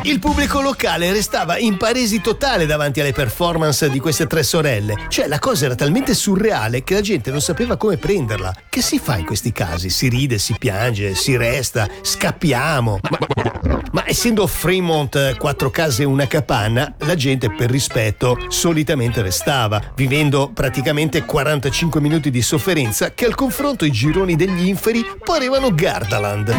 Il pubblico locale restava in paresi totale davanti alle performance di queste tre sorelle. Cioè, la cosa era talmente surreale che la gente non sapeva come prenderla. Che si fa in questi casi? Si ride, si piange, si resta, scappiamo. Ma essendo Fremont 4 case e una capanna, la gente per rispetto solitamente restava, vivendo praticamente 45 minuti di sofferenza che al confronto i gironi degli inferi parevano Gardaland.